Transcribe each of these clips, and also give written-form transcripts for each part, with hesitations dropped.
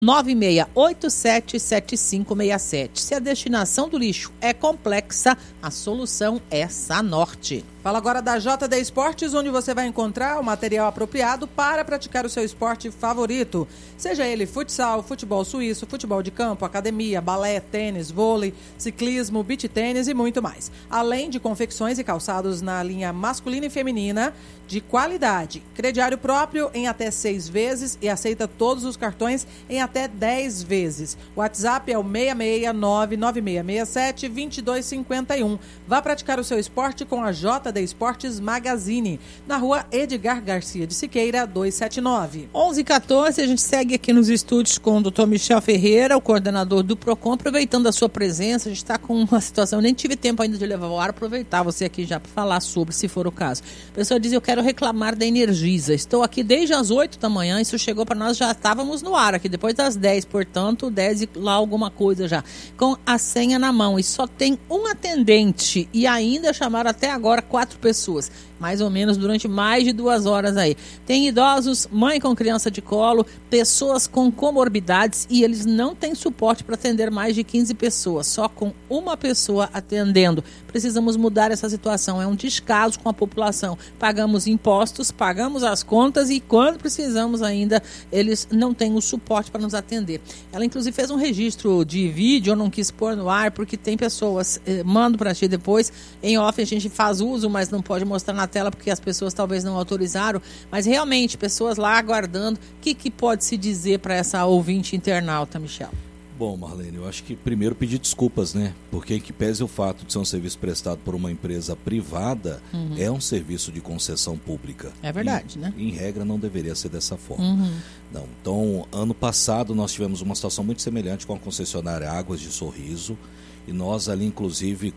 96877567. Se a destinação do lixo é complexa, a solução é Sanorte. Fala agora da JD Esportes, onde você vai encontrar o material apropriado para praticar o seu esporte favorito. Seja ele futsal, futebol suíço, futebol de campo, academia, balé, tênis, vôlei, ciclismo, beach tênis e muito mais. Além de confecções e calçados na linha masculina e feminina de qualidade. Crediário próprio em até 6 vezes e aceita todos os cartões em até 10 vezes. O WhatsApp é o 66996672251. Vá praticar o seu esporte com a JD Esportes Magazine, na rua Edgar Garcia de Siqueira, 279. 11h14, a gente segue aqui nos estúdios com o Dr. Michel Ferreira, o coordenador do PROCON, aproveitando a sua presença. A gente está com uma situação, nem tive tempo ainda de levar ao ar, aproveitar você aqui já para falar sobre, se for o caso. A pessoa diz, eu quero reclamar da Energisa. Estou aqui desde as 8 da manhã, isso chegou para nós, já estávamos no ar aqui, depois das 10, portanto, 10 e lá alguma coisa já, com a senha na mão, e só tem um atendente, e ainda chamaram até agora 4 pessoas, mais ou menos durante mais de 2 horas aí. Tem idosos, mãe com criança de colo, pessoas com comorbidades, e eles não têm suporte para atender mais de 15 pessoas, só com uma pessoa atendendo. Precisamos mudar essa situação, é um descaso com a população. Pagamos impostos, pagamos as contas e quando precisamos ainda, eles não têm o suporte para nos atender. Ela inclusive fez um registro de vídeo, eu não quis pôr no ar porque tem pessoas, mando para ti depois, em off a gente faz uso, mas não pode mostrar na tela porque as pessoas talvez não autorizaram, mas realmente pessoas lá aguardando. O que pode se dizer para essa ouvinte internauta, Michel? Bom, Marlene, eu acho que primeiro pedir desculpas, né? Porque que pese o fato de ser um serviço prestado por uma empresa privada, é um serviço de concessão pública. É verdade, né? Em regra não deveria ser dessa forma. Não. Então, ano passado nós tivemos uma situação muito semelhante com a concessionária Águas de Sorriso, e nós ali, inclusive,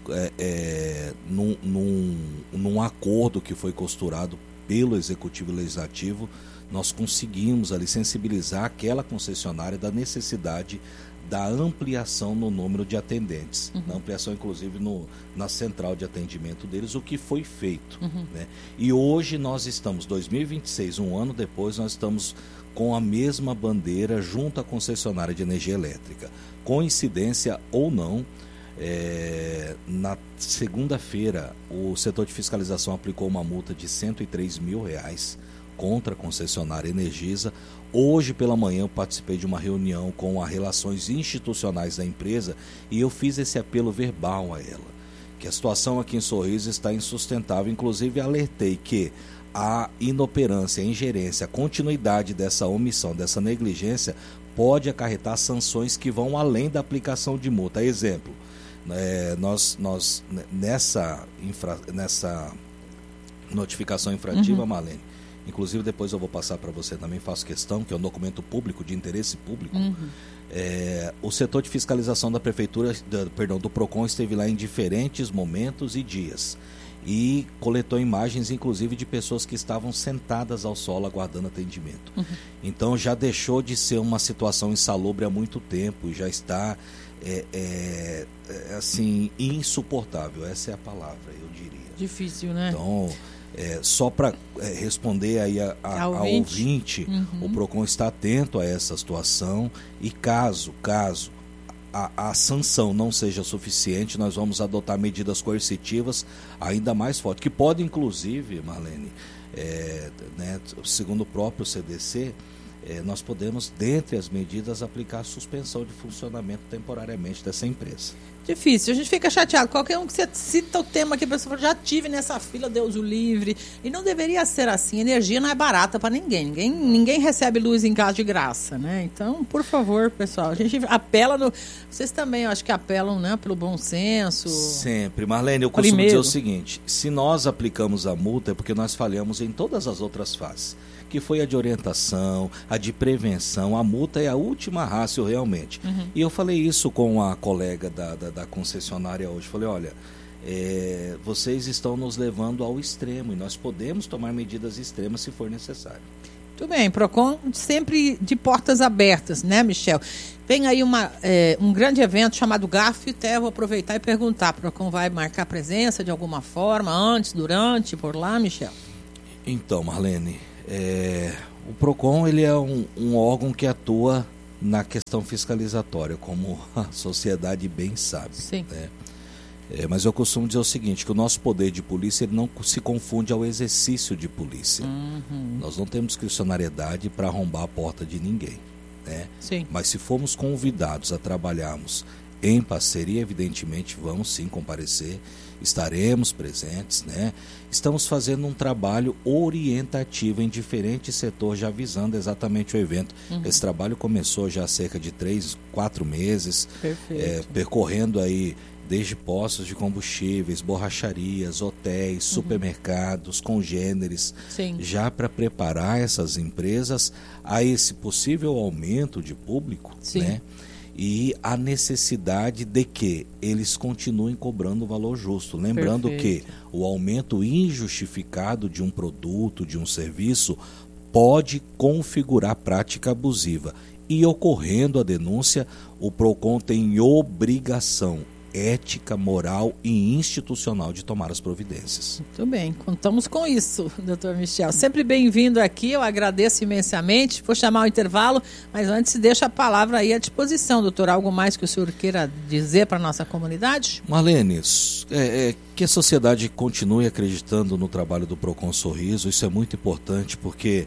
num acordo que foi costurado pelo Executivo e Legislativo, nós conseguimos ali sensibilizar aquela concessionária da necessidade da ampliação no número de atendentes, na ampliação inclusive na central de atendimento deles, o que foi feito. Né? E hoje nós estamos, 2026, um ano depois, nós estamos com a mesma bandeira junto à concessionária de energia elétrica. Coincidência ou não, na segunda-feira o setor de fiscalização aplicou uma multa de R$103 mil contra a concessionária Energisa. Hoje pela manhã eu participei de uma reunião com as relações institucionais da empresa e eu fiz esse apelo verbal a ela, que a situação aqui em Sorriso está insustentável. Inclusive alertei que a inoperância, a ingerência, a continuidade dessa omissão, dessa negligência pode acarretar sanções que vão além da aplicação de multa. Exemplo, nós nessa notificação infrativa, Marlene, inclusive depois eu vou passar para você também, faço questão, que é um documento público, de interesse público. O setor de fiscalização da prefeitura, do PROCON, esteve lá em diferentes momentos e dias e coletou imagens inclusive de pessoas que estavam sentadas ao solo aguardando atendimento. Então já deixou de ser uma situação insalubre há muito tempo e já está assim, insuportável, essa é a palavra, eu diria. Difícil, né? Então, só para responder aí a ouvinte, o PROCON está atento a essa situação e caso a sanção não seja suficiente, nós vamos adotar medidas coercitivas ainda mais fortes, que podem inclusive, Marlene, segundo o próprio CDC, nós podemos, dentre as medidas, aplicar a suspensão de funcionamento temporariamente dessa empresa. Difícil, a gente fica chateado. Qualquer um que você cita o tema aqui, a pessoa fala, já tive nessa fila, Deus o livre. E não deveria ser assim. Energia não é barata para ninguém. Ninguém recebe luz em casa de graça, né? Então, por favor, pessoal, a gente apela no... Vocês também, eu acho que apelam, né, pelo bom senso. Sempre. Marlene, eu costumo dizer o seguinte, se nós aplicamos a multa é porque nós falhamos em todas as outras fases, que foi a de orientação, a de prevenção. A multa é a última rácio realmente. E eu falei isso com a colega da concessionária hoje. Falei, olha, vocês estão nos levando ao extremo e nós podemos tomar medidas extremas se for necessário. Muito bem, PROCON sempre de portas abertas, né, Michel? Vem aí um grande evento chamado GAF, até vou aproveitar e perguntar, PROCON vai marcar presença de alguma forma, antes, durante, por lá, Michel? Então, Marlene, o PROCON ele é um órgão que atua na questão fiscalizatória, como a sociedade bem sabe. Sim. Né? Mas eu costumo dizer o seguinte, que o nosso poder de polícia ele não se confunde ao exercício de polícia. Nós não temos discricionariedade para arrombar a porta de ninguém. Né? Sim. Mas se formos convidados a trabalharmos em parceria, evidentemente vamos sim comparecer, estaremos presentes, né? Estamos fazendo um trabalho orientativo em diferentes setores, já avisando exatamente o evento. Esse trabalho começou já há cerca de 3, 4 meses, percorrendo aí desde postos de combustíveis, borracharias, hotéis, supermercados, congêneres, já para preparar essas empresas a esse possível aumento de público, né? E a necessidade de que eles continuem cobrando o valor justo. Lembrando que o aumento injustificado de um produto, de um serviço, pode configurar prática abusiva. E ocorrendo a denúncia, o PROCON tem obrigação ética, moral e institucional de tomar as providências. Muito bem, contamos com isso, doutor Michel. Sempre bem-vindo aqui, eu agradeço imensamente. Vou chamar o intervalo, mas antes deixa a palavra aí à disposição, doutor. Algo mais que o senhor queira dizer para a nossa comunidade? Marlene, que a sociedade continue acreditando no trabalho do PROCON Sorriso, isso é muito importante porque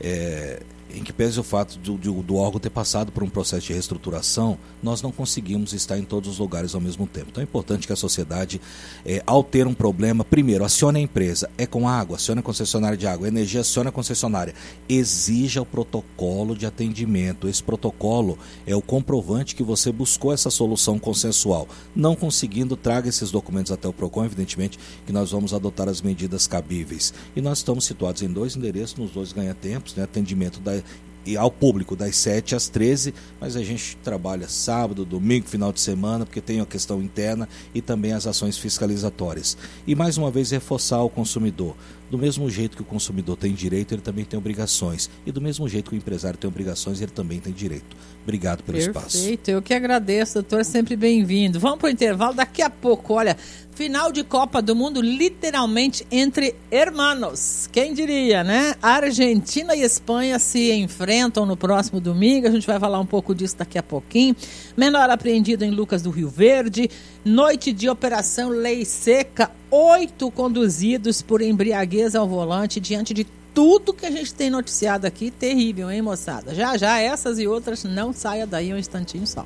em que pese o fato do órgão ter passado por um processo de reestruturação, nós não conseguimos estar em todos os lugares ao mesmo tempo. Então é importante que a sociedade, ao ter um problema, primeiro, acione a empresa, com água, acione a concessionária de água, energia, acione a concessionária, exija o protocolo de atendimento. Esse protocolo é o comprovante que você buscou essa solução consensual. Não conseguindo, traga esses documentos até o PROCON, evidentemente que nós vamos adotar as medidas cabíveis. E nós estamos situados em 2 endereços, nos 2 ganha-tempos, né? Atendimento e ao público das 7 às 13, mas a gente trabalha sábado, domingo, final de semana, porque tem a questão interna e também as ações fiscalizatórias. E mais uma vez reforçar o consumidor. Do mesmo jeito que o consumidor tem direito, ele também tem obrigações. E do mesmo jeito que o empresário tem obrigações, ele também tem direito. Obrigado pelo espaço. Perfeito, eu que agradeço, doutor, sempre bem-vindo. Vamos para o intervalo, daqui a pouco, olha, final de Copa do Mundo, literalmente entre hermanos. Quem diria, né? Argentina e Espanha se enfrentam no próximo domingo, a gente vai falar um pouco disso daqui a pouquinho. Menor apreendido em Lucas do Rio Verde, noite de operação Lei Seca, 8 conduzidos por embriaguez ao volante, diante de tudo que a gente tem noticiado aqui. Terrível, hein, moçada? Já essas e outras, não saia daí um instantinho só.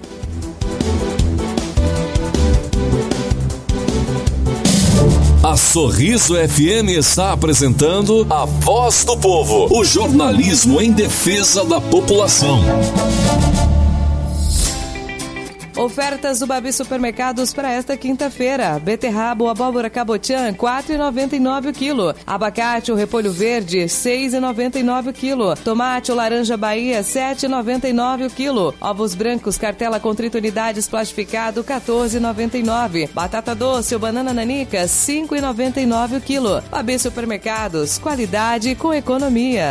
A Sorriso FM está apresentando A Voz do Povo, o jornalismo em defesa da população. Ofertas do Babi Supermercados para esta quinta-feira. Beterraba ou abóbora cabotiã, R$ 4,99 o quilo. Abacate ou repolho verde, R$ 6,99 o quilo. Tomate ou laranja Bahia, R$ 7,99 o quilo. Ovos brancos, cartela com 30 unidades plastificado, R$ 14,99. Batata doce ou banana nanica, R$ 5,99 o quilo. Babi Supermercados, qualidade com economia.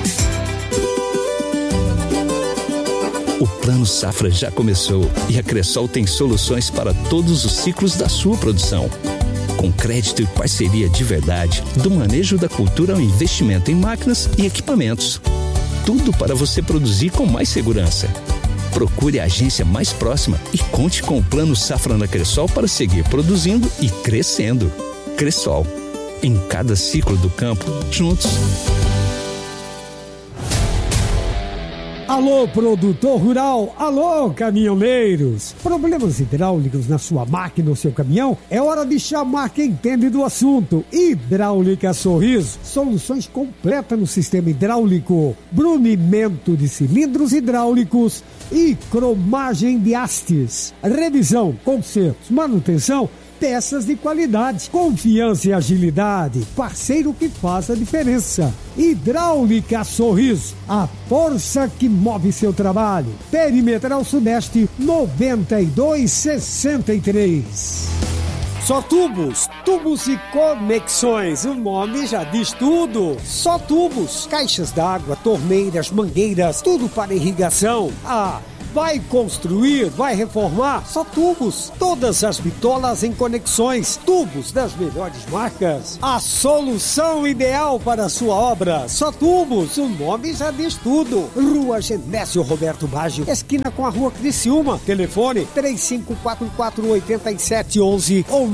O Plano Safra já começou e a Cressol tem soluções para todos os ciclos da sua produção. Com crédito e parceria de verdade, do manejo da cultura ao investimento em máquinas e equipamentos. Tudo para você produzir com mais segurança. Procure a agência mais próxima e conte com o Plano Safra na Cressol para seguir produzindo e crescendo. Cressol, em cada ciclo do campo, juntos. Alô, produtor rural! Alô, caminhoneiros! Problemas hidráulicos na sua máquina ou seu caminhão? É hora de chamar quem entende do assunto. Hidráulica Sorriso. Soluções completas no sistema hidráulico. Brunimento de cilindros hidráulicos e cromagem de hastes. Revisão, consertos, manutenção, peças de qualidade, confiança e agilidade, parceiro que faz a diferença. Hidráulica Sorriso, a força que move seu trabalho. Perimetral Sudeste 9263. Só tubos e conexões, o nome já diz tudo. Só tubos, caixas d'água, torneiras, mangueiras, tudo para irrigação. Vai construir, vai reformar? Só Tubos. Todas as bitolas em conexões. Tubos das melhores marcas. A solução ideal para a sua obra. Só Tubos. O nome já diz tudo. Rua Genésio Roberto Baggio, esquina com a Rua Criciúma. Telefone 3544-8711 ou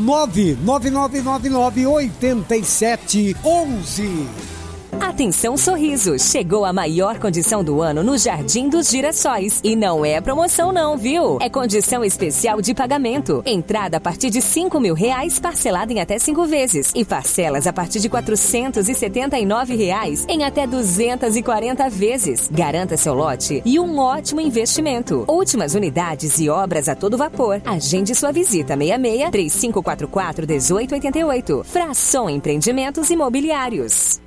99999-8711. Atenção Sorriso, chegou a maior condição do ano no Jardim dos Girassóis. E não é promoção não, viu? É condição especial de pagamento. Entrada a partir de R$5.000, parcelada em até 5 vezes. E parcelas a partir de R$479 em até 240 vezes. Garanta seu lote e um ótimo investimento. Últimas unidades e obras a todo vapor. Agende sua visita 66-3544-1888. Frasson Empreendimentos Imobiliários.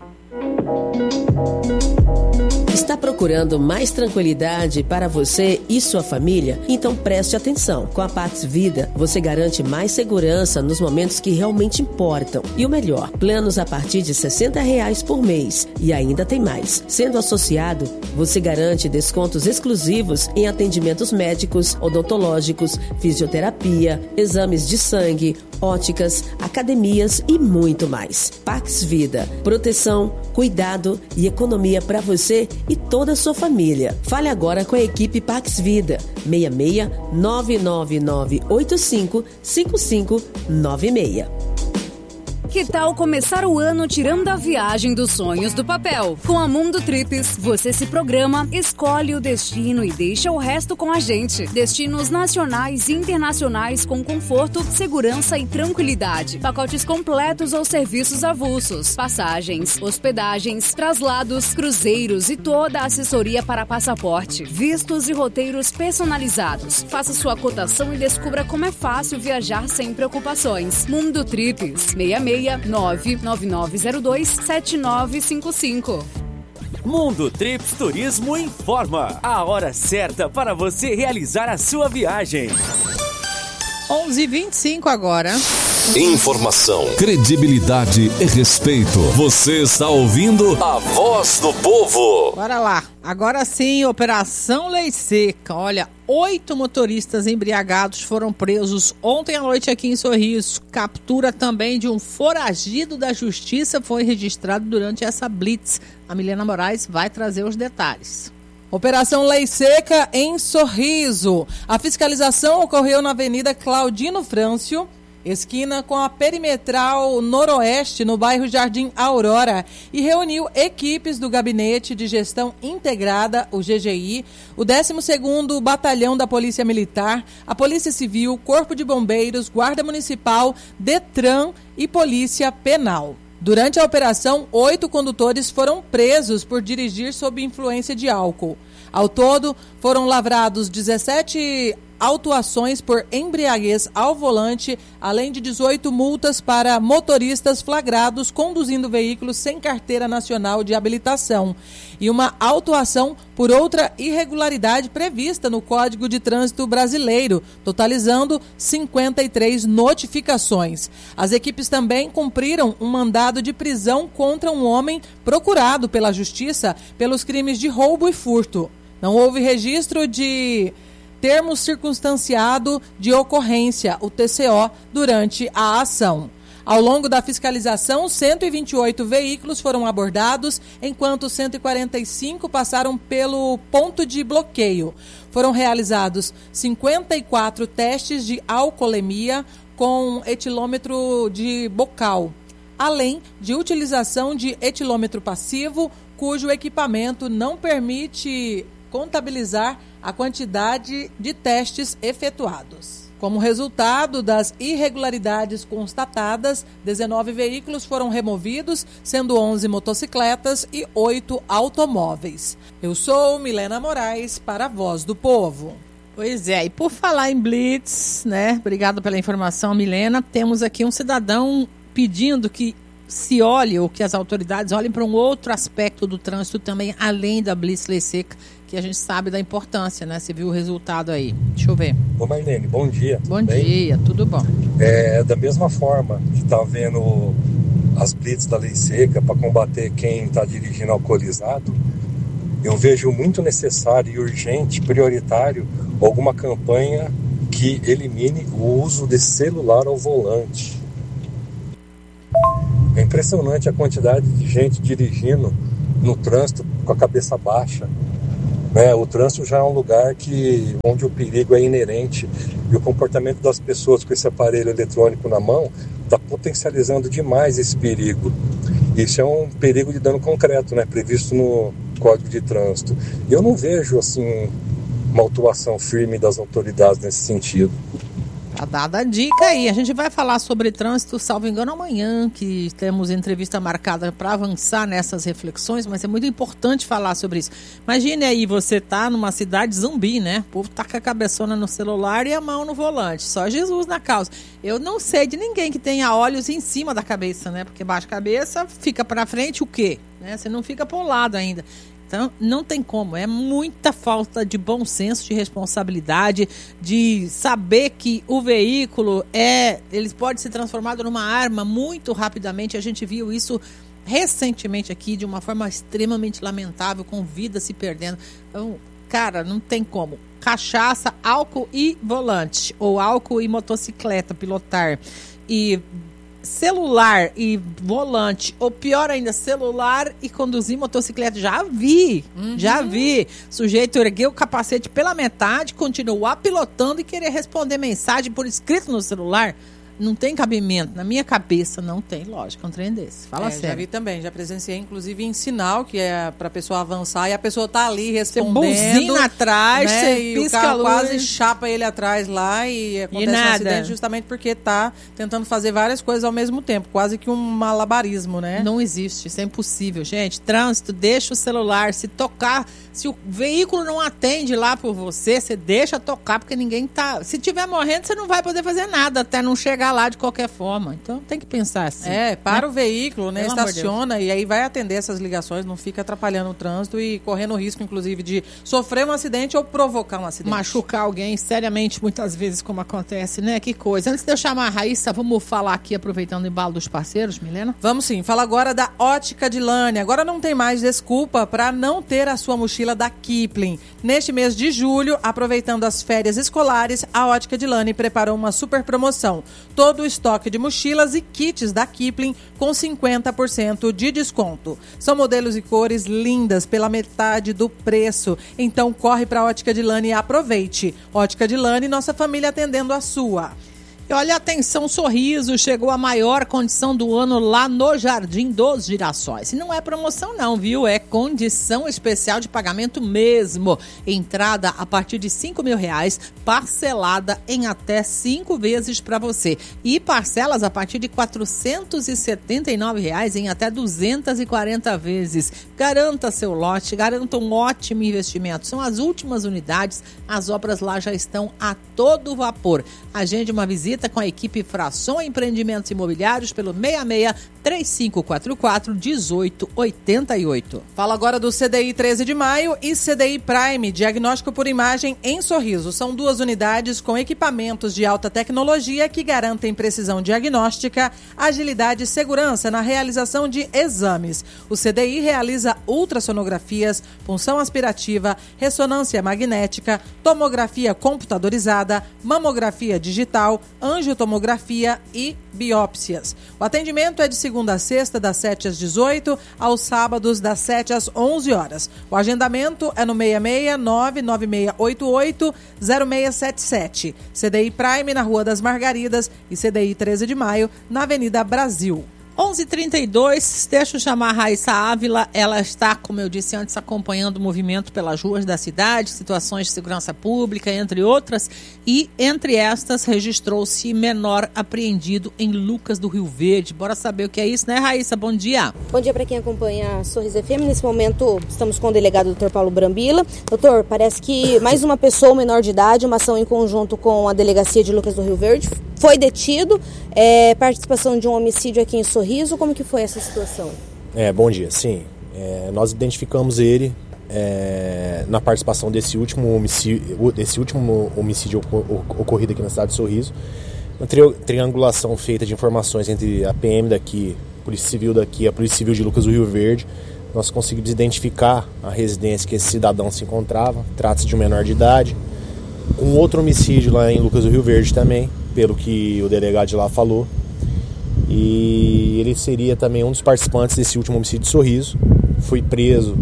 Está procurando mais tranquilidade para você e sua família? Então preste atenção. Com a Pax Vida, você garante mais segurança nos momentos que realmente importam. E o melhor, planos a partir de R$60 por mês. E ainda tem mais. Sendo associado, você garante descontos exclusivos em atendimentos médicos, odontológicos, fisioterapia, exames de sangue, óticas, academias e muito mais. Pax Vida, proteção, cuidado e economia para você e toda a sua família. Fale agora com a equipe Pax Vida. 66-99985-5596. Que tal começar o ano tirando a viagem dos sonhos do papel? Com a Mundo Trips, você se programa, escolhe o destino e deixa o resto com a gente. Destinos nacionais e internacionais com conforto, segurança e tranquilidade. Pacotes completos ou serviços avulsos. Passagens, hospedagens, traslados, cruzeiros e toda a assessoria para passaporte. Vistos e roteiros personalizados. Faça sua cotação e descubra como é fácil viajar sem preocupações. Mundo Trips, 66999027955. Mundo Trips Turismo informa a hora certa para você realizar a sua viagem. 11h25 agora. Informação, credibilidade e respeito. Você está ouvindo a Voz do Povo. Bora lá. Agora sim, Operação Lei Seca. Olha, 8 motoristas embriagados foram presos ontem à noite aqui em Sorriso. Captura também de um foragido da justiça foi registrado durante essa blitz. A Milena Moraes vai trazer os detalhes. Operação Lei Seca em Sorriso. A fiscalização ocorreu na Avenida Claudino Frâncio, esquina com a Perimetral Noroeste, no bairro Jardim Aurora, e reuniu equipes do Gabinete de Gestão Integrada, o GGI, o 12º Batalhão da Polícia Militar, a Polícia Civil, Corpo de Bombeiros, Guarda Municipal, Detran e Polícia Penal. Durante a operação, 8 condutores foram presos por dirigir sob influência de álcool. Ao todo, foram lavrados 17 autuações por embriaguez ao volante, além de 18 multas para motoristas flagrados conduzindo veículos sem carteira nacional de habilitação e uma autuação por outra irregularidade prevista no Código de Trânsito Brasileiro, totalizando 53 notificações. As equipes também cumpriram um mandado de prisão contra um homem procurado pela Justiça pelos crimes de roubo e furto. Não houve registro de termo circunstanciado de ocorrência, o TCO, durante a ação. Ao longo da fiscalização, 128 veículos foram abordados, enquanto 145 passaram pelo ponto de bloqueio. Foram realizados 54 testes de alcoolemia com etilômetro de bocal, além de utilização de etilômetro passivo, cujo equipamento não permite contabilizar a quantidade de testes efetuados. Como resultado das irregularidades constatadas, 19 veículos foram removidos, sendo 11 motocicletas e 8 automóveis. Eu sou Milena Moraes para a Voz do Povo. Pois é, e por falar em blitz, né? Obrigado pela informação, Milena. Temos aqui um cidadão pedindo que se olhe, ou que as autoridades olhem para um outro aspecto do trânsito também, além da blitz Lei Seca, que a gente sabe da importância, né? Você viu o resultado aí. Deixa eu ver. Ô Marlene, bom dia. Bom dia, tudo bom. Da mesma forma que está vendo as blitz da Lei Seca para combater quem está dirigindo alcoolizado, Eu vejo muito necessário e urgente, prioritário, alguma campanha que elimine o uso de celular ao volante. É impressionante a quantidade de gente dirigindo no trânsito com a cabeça baixa. O trânsito já é um lugar onde o perigo é inerente e o comportamento das pessoas com esse aparelho eletrônico na mão está potencializando demais esse perigo. Isso é um perigo de dano concreto, previsto no Código de Trânsito. E eu não vejo assim uma atuação firme das autoridades nesse sentido. Tá dada a dica aí. A gente vai falar sobre trânsito, salvo engano, amanhã, que temos entrevista marcada para avançar nessas reflexões, mas é muito importante falar sobre isso. Imagine aí, você tá numa cidade zumbi, O povo tá com a cabeçona no celular e a mão no volante. Só Jesus na causa. Eu não sei de ninguém que tenha olhos em cima da cabeça, Porque baixa a cabeça, fica para frente o quê? Você não fica para o lado ainda. Então, não tem como, é muita falta de bom senso, de responsabilidade, de saber que o veículo ele pode ser transformado numa arma muito rapidamente. A gente viu isso recentemente aqui de uma forma extremamente lamentável, com vidas se perdendo. Então, cara, não tem como. Cachaça, álcool e volante, ou álcool e motocicleta, pilotar, e celular e volante, ou pior ainda, celular e conduzir motocicleta. Já vi. Sujeito ergueu o capacete pela metade, continuar pilotando e querer responder mensagem por escrito no celular. Não tem cabimento. Na minha cabeça não tem, lógico, um trem desse. Fala sério. Já vi também, já presenciei, inclusive, em sinal, que é pra pessoa avançar e a pessoa tá ali respondendo. Você buzina atrás, você e pisca o carro a luz. quase chapa ele atrás lá e acontece um acidente justamente porque tá tentando fazer várias coisas ao mesmo tempo. Quase que um malabarismo, Não existe, isso é impossível, gente. Trânsito, deixa o celular, se tocar, se o veículo não atende lá por você, você deixa tocar, porque ninguém tá... Se tiver morrendo, você não vai poder fazer nada até não chegar lá de qualquer forma. Então tem que pensar assim. Para o veículo, estaciona e aí vai atender essas ligações, não fica atrapalhando o trânsito e correndo o risco, inclusive, de sofrer um acidente ou provocar um acidente. Machucar alguém seriamente, muitas vezes, como acontece, Que coisa. Antes de eu chamar a Raíssa, vamos falar aqui, aproveitando o embalo dos parceiros, Milena? Vamos sim. Fala agora da Ótica de Lani. Agora não tem mais desculpa para não ter a sua mochila da Kipling. Neste mês de julho, aproveitando as férias escolares, a Ótica de Lani preparou uma super promoção. Todo o estoque de mochilas e kits da Kipling com 50% de desconto. São modelos e cores lindas pela metade do preço. Então corre para a Ótica de Lani e aproveite. Ótica de Lani, nossa família atendendo a sua. E olha, atenção, Sorriso, chegou a maior condição do ano lá no Jardim dos Girassóis. E não é promoção não, viu? É condição especial de pagamento mesmo. Entrada a partir de R$5.000, parcelada em até 5 vezes para você. E parcelas a partir de R$479 em até 240 vezes. Garanta seu lote, garanta um ótimo investimento. São as últimas unidades, as obras lá já estão a todo vapor. Agende uma visita com a equipe Frasson Empreendimentos Imobiliários pelo 66-3544-1888. Fala agora do CDI 13 de maio e CDI Prime, diagnóstico por imagem em Sorriso. São 2 unidades com equipamentos de alta tecnologia que garantem precisão diagnóstica, agilidade e segurança na realização de exames. O CDI realiza ultrassonografias, punção aspirativa, ressonância magnética, tomografia computadorizada, mamografia digital, angiotomografia e biópsias. O atendimento é de segunda a sexta, das 7 às 18, aos sábados, das 7 às 11 horas. O agendamento é no 669-9688-0677. CDI Prime, na Rua das Margaridas, e CDI 13 de Maio, na Avenida Brasil. 11h32, deixa eu chamar a Raíssa Ávila. Ela está, como eu disse antes, acompanhando o movimento pelas ruas da cidade, situações de segurança pública, entre outras, e entre estas registrou-se menor apreendido em Lucas do Rio Verde. Bora saber o que é isso, né, Raíssa? Bom dia. Bom dia para quem acompanha a Sorriso FM. Nesse momento estamos com o delegado Dr. Paulo Brambila. Doutor, parece que mais uma pessoa menor de idade, uma ação em conjunto com a delegacia de Lucas do Rio Verde, foi detido, participação de um homicídio aqui em Sorriso. Como que foi essa situação? Bom dia, sim. Nós identificamos ele na participação desse último homicídio ocorrido aqui na cidade de Sorriso. Uma triangulação feita de informações entre a PM daqui, Polícia Civil daqui, a Polícia Civil de Lucas do Rio Verde. nós conseguimos identificar a residência que esse cidadão se encontrava. Trata-se de um menor de idade. Um outro homicídio lá em Lucas do Rio Verde também, pelo que o delegado de lá falou. E ele seria também um dos participantes desse último homicídio de Sorriso. Foi preso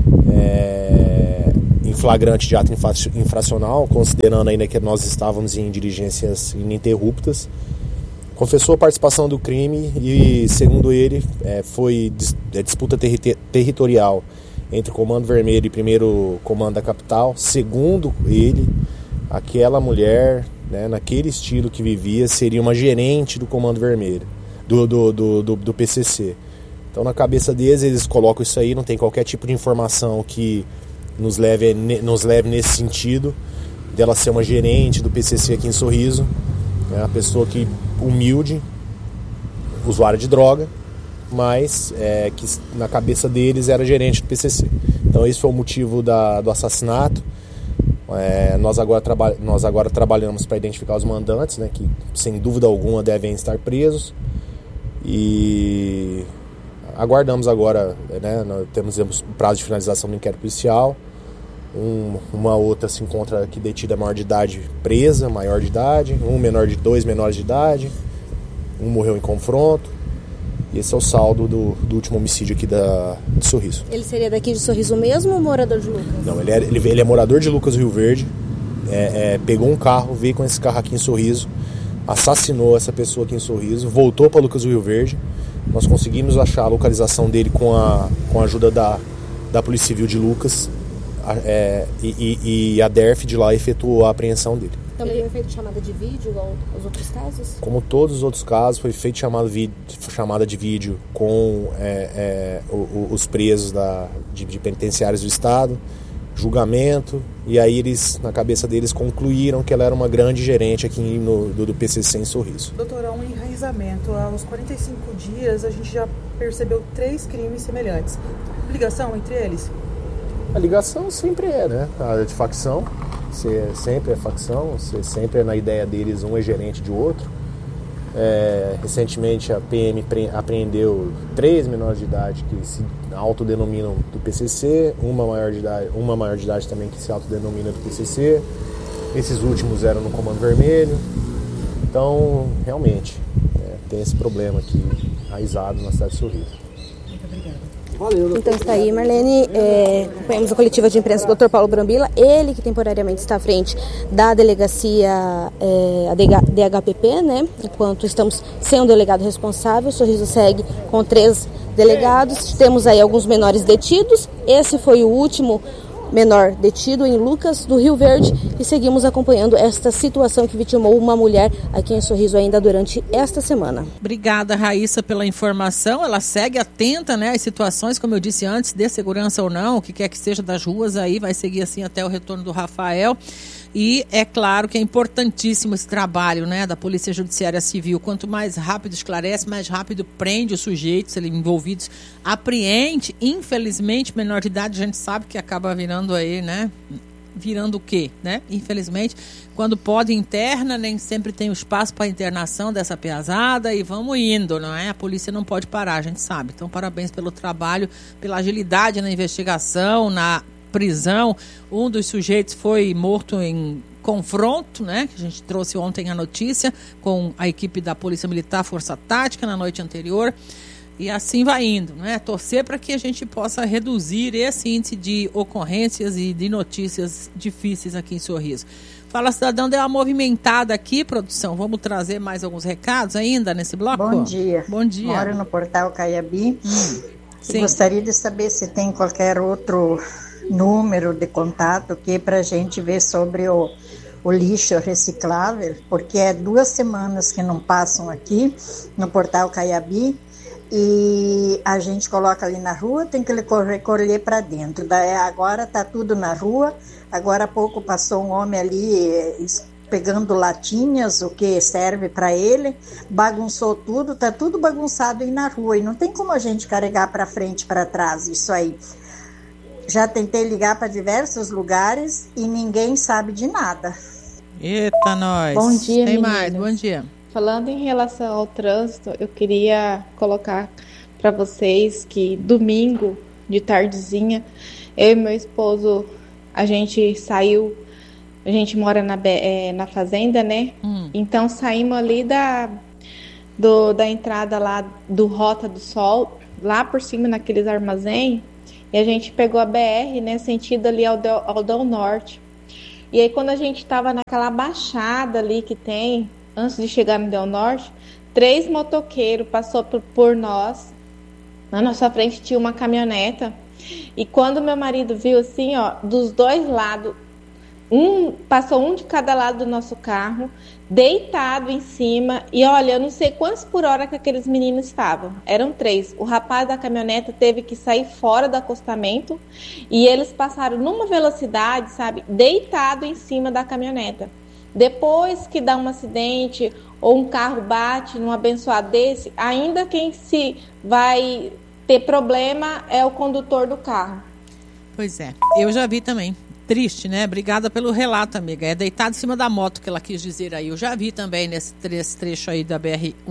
em flagrante de ato infracional, considerando ainda que nós estávamos em diligências ininterruptas. Confessou a participação do crime e, segundo ele, foi disputa territorial entre o Comando Vermelho e primeiro Comando da Capital. Segundo ele, aquela mulher, né, naquele estilo que vivia, seria uma gerente do Comando Vermelho, do PCC. Então, na cabeça deles, eles colocam isso aí, não tem qualquer tipo de informação que nos leve nesse sentido, dela ser uma gerente do PCC aqui em Sorriso. É uma pessoa que humilde, usuária de droga, mas que na cabeça deles era gerente do PCC. Então esse foi o motivo do assassinato. Nós agora trabalhamos para identificar os mandantes, né, que sem dúvida alguma devem estar presos, e aguardamos agora, né, nós temos prazo de finalização do inquérito policial. Uma outra se encontra aqui detida maior de idade, presa, maior de idade, dois menores de idade, um morreu em confronto, e esse é o saldo do último homicídio aqui de Sorriso. Ele seria daqui de Sorriso mesmo ou morador de Lucas? Não, ele é morador de Lucas do Rio Verde, pegou um carro, veio com esse carro aqui em Sorriso, assassinou essa pessoa aqui em Sorriso, voltou para Lucas do Rio Verde. Nós conseguimos achar a localização dele com a ajuda da Polícia Civil de Lucas. E a DERF de lá efetuou a apreensão dele. Também foi feita chamada de vídeo, igual os outros casos? Como todos os outros casos, foi feita chamada de vídeo com os presos de penitenciários do Estado, julgamento, e aí eles, na cabeça deles, concluíram que ela era uma grande gerente aqui do PCC em Sorriso. Doutora, um enraizamento. Aos 45 dias, a gente já percebeu 3 crimes semelhantes. Ligação entre eles? A ligação sempre né? A de facção, sempre é facção, sempre é na ideia deles, um é gerente de outro. Recentemente a PM apreendeu 3 menores de idade que se autodenominam do PCC, uma maior de idade também que se autodenomina do PCC. Esses últimos eram no Comando Vermelho. Então, realmente, tem esse problema aqui enraizado na cidade de Sorriso. Valeu, então está aí, Marlene. Acompanhamos a coletiva de imprensa do Dr. Paulo Brambila, ele que temporariamente está à frente da delegacia DHPP, né? Enquanto estamos sem um delegado responsável, o Sorriso segue com 3 delegados. Temos aí alguns menores detidos. Esse foi o último menor detido em Lucas do Rio Verde, e seguimos acompanhando esta situação que vitimou uma mulher aqui em Sorriso ainda durante esta semana. Obrigada, Raíssa, pela informação. Ela segue atenta, né, às situações, como eu disse antes, de segurança ou não, o que quer que seja das ruas aí, vai seguir assim até o retorno do Rafael. E é claro que é importantíssimo esse trabalho, né, da Polícia Judiciária Civil. Quanto mais rápido esclarece, mais rápido prende os sujeitos envolvidos, apreende. Infelizmente, menor de idade, a gente sabe que acaba virando aí, né? Virando o quê, né? Infelizmente, quando pode interna, nem sempre tem o espaço para internação dessa piazada, e vamos indo, não é? A polícia não pode parar, a gente sabe. Então, parabéns pelo trabalho, pela agilidade na investigação, na prisão. Um dos sujeitos foi morto em confronto, né? Que a gente trouxe ontem a notícia com a equipe da Polícia Militar, Força Tática, na noite anterior. E assim vai indo, né? Torcer para que a gente possa reduzir esse índice de ocorrências e de notícias difíceis aqui em Sorriso. Fala Cidadão, deu uma movimentada aqui, produção. Vamos trazer mais alguns recados ainda nesse bloco? Bom dia. Bom dia. Moro no Portal Caiabi. Sim. Gostaria de saber se tem qualquer outro número de contato aqui para a gente ver sobre o lixo reciclável, porque é 2 semanas que não passam aqui no Portal Caiabi, e a gente coloca ali na rua, tem que recolher para dentro. Agora está tudo na rua. Agora há pouco passou um homem ali pegando latinhas, o que serve para ele, bagunçou tudo, está tudo bagunçado aí na rua, e não tem como a gente carregar para frente, para trás isso aí. Já tentei ligar para diversos lugares e ninguém sabe de nada. Eita, nós. Bom dia, tem meninas. mais, bom dia. Falando em relação ao trânsito, eu queria colocar para vocês que domingo de tardezinha. Eu e meu esposo, a gente saiu, a gente mora na fazenda, né? Então saímos ali da entrada lá do Rota do Sol, lá por cima naqueles armazéns, e a gente pegou a BR, né, sentido ali ao Del Norte. E aí quando a gente estava naquela baixada ali que tem, antes de chegar no Del Norte, 3 motoqueiros passou por nós. Na nossa frente tinha uma caminhoneta. E quando meu marido viu assim, ó, dos 2 lados, passou um de cada lado do nosso carro, deitado em cima, e olha, eu não sei quantos por hora que aqueles meninos estavam, eram 3, o rapaz da caminhoneta teve que sair fora do acostamento, e eles passaram numa velocidade, sabe, deitado em cima da caminhoneta. Depois que dá um acidente, ou um carro bate num abençoado desse, ainda quem se vai ter problema é o condutor do carro. Pois é, eu já vi também. Triste, né? Obrigada pelo relato, amiga. É deitado em cima da moto que ela quis dizer aí. Eu já vi também nesse trecho aí da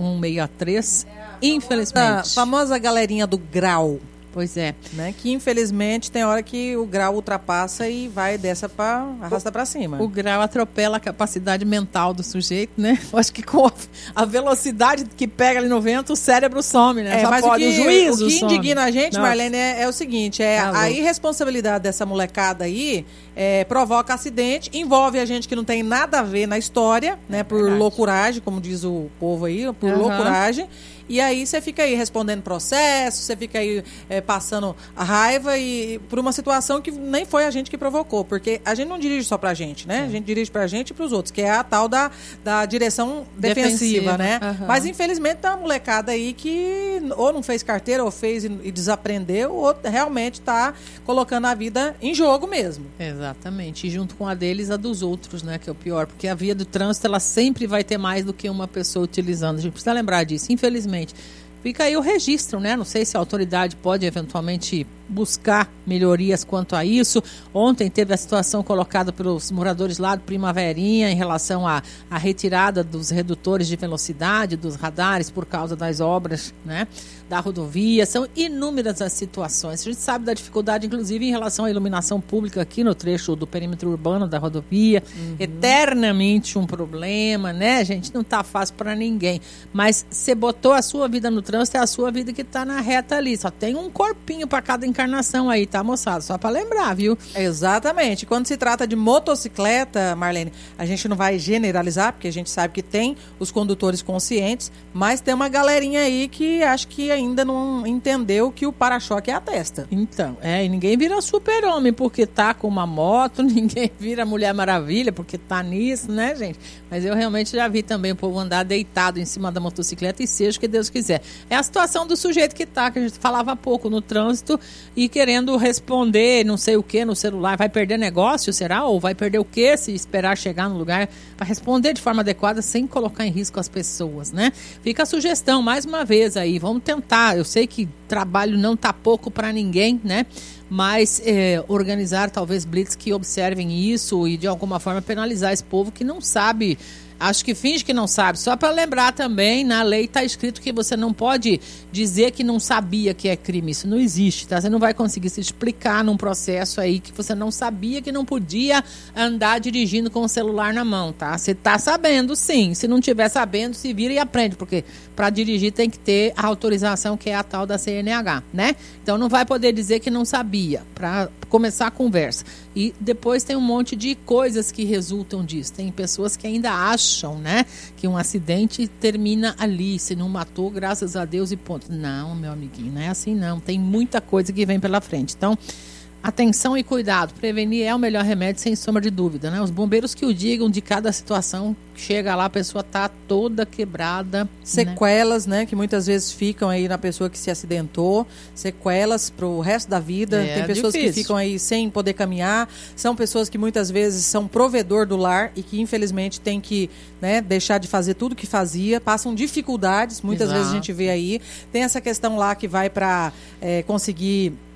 BR-163. Infelizmente. A famosa galerinha do grau. Pois é. Né? Que infelizmente tem hora que o grau ultrapassa e vai dessa arrasta para cima. O grau atropela a capacidade mental do sujeito, né? Eu acho que com a velocidade que pega ali no vento, o cérebro some, né? Mas o juízo o que some. indigna a gente, Marlene, é o seguinte, a irresponsabilidade dessa molecada aí provoca acidente, envolve a gente que não tem nada a ver na história, né? Por loucuragem, como diz o povo aí, por loucuragem. E aí você fica aí respondendo processo, você fica aí passando a raiva e por uma situação que nem foi a gente que provocou, porque a gente não dirige só pra gente, né? A gente dirige pra gente e pros outros, que é a tal da direção defensiva, né? Mas infelizmente tá uma molecada aí que ou não fez carteira, ou fez e desaprendeu, ou realmente tá colocando a vida em jogo mesmo. Exatamente, e junto com a deles, a dos outros, né? Que é o pior, porque a via do trânsito, ela sempre vai ter mais do que uma pessoa utilizando. A gente precisa lembrar disso, infelizmente. Fica aí o registro, né? Não sei se a autoridade pode eventualmente buscar melhorias quanto a isso. Ontem teve a situação colocada pelos moradores lá do Primaverinha em relação à retirada dos redutores de velocidade, dos radares por causa das obras, né, da rodovia. São inúmeras as situações. A gente sabe da dificuldade, inclusive, em relação à iluminação pública aqui no trecho do perímetro urbano da rodovia. Eternamente um problema, né, gente? Não tá fácil para ninguém. Mas você botou a sua vida no trânsito, é a sua vida que tá na reta ali. Só tem um corpinho para cada encarnação aí, tá, moçada? Só para lembrar, viu? Exatamente. Quando se trata de motocicleta, Marlene, a gente não vai generalizar, porque a gente sabe que tem os condutores conscientes, mas tem uma galerinha aí que acho que ainda não entendeu que o para-choque é a testa. Então, e ninguém vira super-homem porque tá com uma moto, ninguém vira Mulher Maravilha porque tá nisso, né, gente? Mas eu realmente já vi também o povo andar deitado em cima da motocicleta e seja o que Deus quiser. É a situação do sujeito que tá, que a gente falava há pouco, no trânsito e querendo responder não sei o que no celular. Vai perder negócio, será? Ou vai perder o que se esperar chegar no lugar para responder de forma adequada sem colocar em risco as pessoas, né? Fica a sugestão, mais uma vez aí, vamos tentar. Eu sei que trabalho não tá pouco para ninguém, né? Mas organizar talvez blitz que observem isso e de alguma forma penalizar esse povo que não sabe. Acho que finge que não sabe. Só para lembrar também, na lei está escrito que você não pode dizer que não sabia que é crime. Isso não existe, tá? Você não vai conseguir se explicar num processo aí que você não sabia que não podia andar dirigindo com o celular na mão, tá? Você tá sabendo, sim. Se não tiver sabendo, se vira e aprende, porque para dirigir tem que ter a autorização que é a tal da CNH, né? Então não vai poder dizer que não sabia, para começar a conversa. E depois tem um monte de coisas que resultam disso. Tem pessoas que ainda acham, né, que um acidente termina ali. Se não matou, graças a Deus e ponto. Não, meu amiguinho, não é assim não. Tem muita coisa que vem pela frente. Então, atenção e cuidado. Prevenir é o melhor remédio, sem sombra de dúvida, né? Os bombeiros que o digam de cada situação, chega lá, a pessoa tá toda quebrada. Sequelas, né? Que muitas vezes ficam aí na pessoa que se acidentou. Sequelas pro resto da vida. Tem pessoas que ficam aí sem poder caminhar. São pessoas que muitas vezes são provedor do lar e que infelizmente tem que, né, deixar de fazer tudo que fazia. Passam dificuldades, muitas vezes a gente vê aí. Tem essa questão lá que vai para conseguir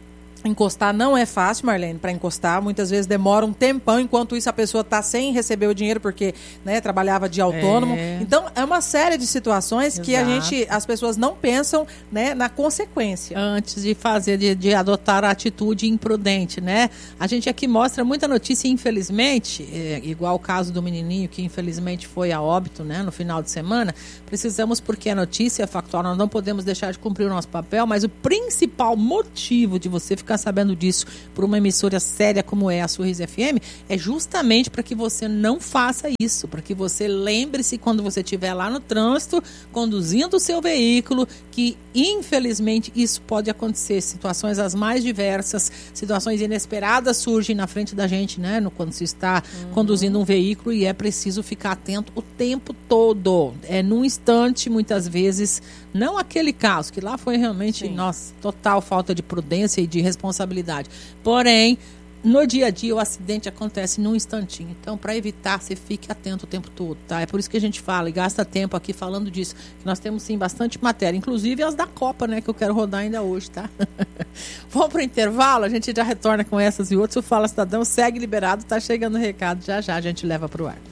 Encostar não é fácil, Marlene, para encostar. Muitas vezes demora um tempão, enquanto isso a pessoa está sem receber o dinheiro porque, né, trabalhava de autônomo. Então, é uma série de situações que as pessoas não pensam, né, na consequência. Antes de fazer, de adotar a atitude imprudente, né? A gente aqui mostra muita notícia, infelizmente, igual o caso do menininho que infelizmente foi a óbito, né, no final de semana. Precisamos, porque a notícia é factual, nós não podemos deixar de cumprir o nosso papel, mas o principal motivo de você ficar sabendo disso por uma emissora séria como é a Sorriso FM, é justamente para que você não faça isso, para que você lembre-se quando você estiver lá no trânsito, conduzindo o seu veículo, que infelizmente isso pode acontecer, situações as mais diversas, situações inesperadas surgem na frente da gente, né, quando se está conduzindo um veículo, e é preciso ficar atento o tempo todo, num instante, muitas vezes, não aquele caso, que lá foi realmente, nossa, total falta de prudência e de responsabilidade. Porém, no dia a dia o acidente acontece num instantinho. Então, para evitar, você fique atento o tempo todo, tá? É por isso que a gente fala e gasta tempo aqui falando disso. Que nós temos, sim, bastante matéria. Inclusive as da Copa, né? Que eu quero rodar ainda hoje, tá? Vamos pro intervalo? A gente já retorna com essas e outras. O Fala Cidadão segue liberado. Tá chegando o recado. Já já a gente leva pro ar.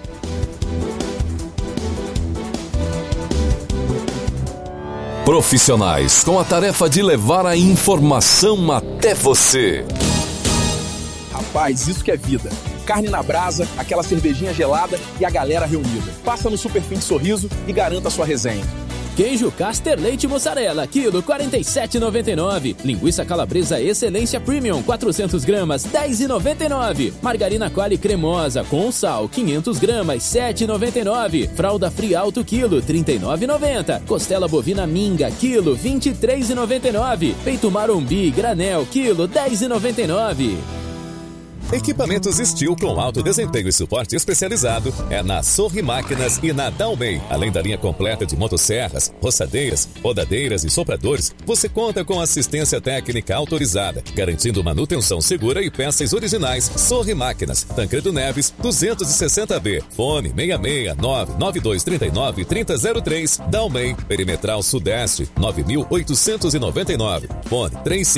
Profissionais com a tarefa de levar a informação até você. Rapaz, isso que é vida. Carne na brasa, aquela cervejinha gelada e a galera reunida. Passa no Superfim de Sorriso e garanta sua resenha. Queijo Caster Leite Mussarela, quilo 47,99. Linguiça calabresa Excelência Premium, 400 gramas, 10,99. Margarina Quali cremosa com sal, 500 gramas, 7,99. Fralda Frialto, quilo, 39,90. Costela bovina Minga, quilo, 23,99. Peito Marombi, granel, quilo, 10,99. Equipamentos Steel com alto desempenho e suporte especializado é na Sorri Máquinas e na Dalmei. Além da linha completa de motosserras, roçadeiras, podadeiras e sopradores, você conta com assistência técnica autorizada, garantindo manutenção segura e peças originais. Sorri Máquinas, Tancredo Neves, 260B, fone 669-9239-3003, Dalmei, Perimetral Sudeste, 9.899, fone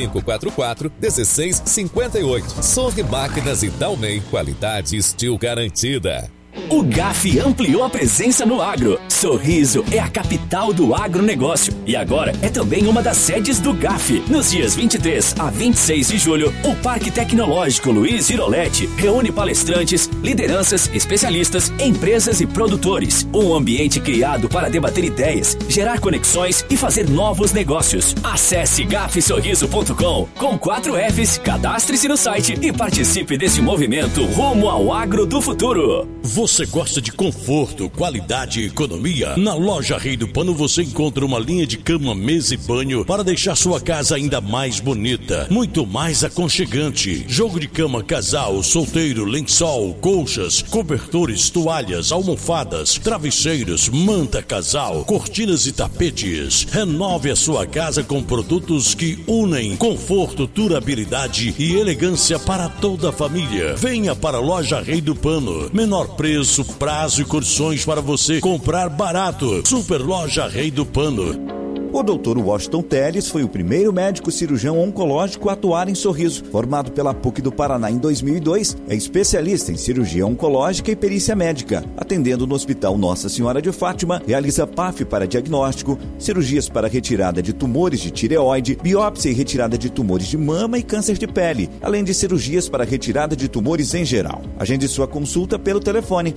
3544-1658. Sorri Máquinas e Dalmei, qualidade Steel garantida. O GAF ampliou a presença no agro. Sorriso é a capital do agronegócio e agora é também uma das sedes do GAF. Nos dias 23 a 26 de julho, o Parque Tecnológico Luiz Giroletti reúne palestrantes, lideranças, especialistas, empresas e produtores. Um ambiente criado para debater ideias, gerar conexões e fazer novos negócios. Acesse gafsorriso.com com 4 Fs, cadastre-se no site e participe desse movimento rumo ao agro do futuro. Você gosta de conforto, qualidade e economia? Na loja Rei do Pano você encontra uma linha de cama, mesa e banho para deixar sua casa ainda mais bonita, muito mais aconchegante. Jogo de cama casal, solteiro, lençol, colchas, cobertores, toalhas, almofadas, travesseiros, manta casal, cortinas e tapetes. Renove a sua casa com produtos que unem conforto, durabilidade e elegância para toda a família. Venha para a loja Rei do Pano. Menor preço, prazo e condições para você comprar barato. Super Loja Rei do Pano. O Dr. Washington Telles foi o primeiro médico cirurgião oncológico a atuar em Sorriso. Formado pela PUC do Paraná em 2002, é especialista em cirurgia oncológica e perícia médica. Atendendo no Hospital Nossa Senhora de Fátima, realiza PAF para diagnóstico, cirurgias para retirada de tumores de tireoide, biópsia e retirada de tumores de mama e câncer de pele, além de cirurgias para retirada de tumores em geral. Agende sua consulta pelo telefone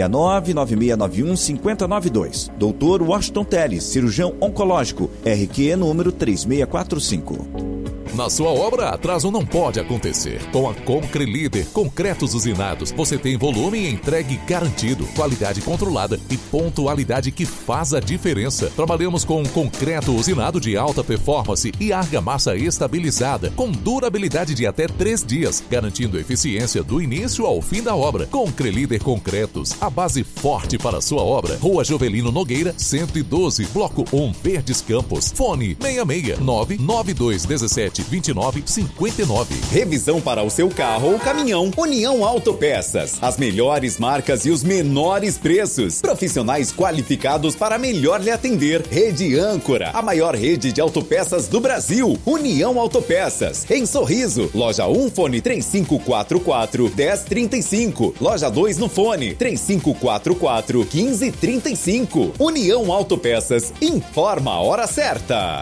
669-9691-5092. Dr. Washington Telles, cirurgião oncológico. RQE número 3645. Na sua obra, atraso não pode acontecer. Com a Concrelíder Concretos Usinados, você tem volume e entregue garantido, qualidade controlada e pontualidade que faz a diferença. Trabalhamos com concreto usinado de alta performance e argamassa estabilizada, com durabilidade de até 3 dias, garantindo eficiência do início ao fim da obra. Concrelíder Concretos, a base forte para a sua obra. Rua Jovelino Nogueira, 112, Bloco 1, Verdes Campos. Fone 6699217 2959. Revisão para o seu carro ou caminhão. União Autopeças. As melhores marcas e os menores preços. Profissionais qualificados para melhor lhe atender. Rede Âncora, a maior rede de autopeças do Brasil. União Autopeças. Em Sorriso, loja 1, fone 3544-1035. Loja 2 no fone 3544-1535. União Autopeças. Informa a hora certa.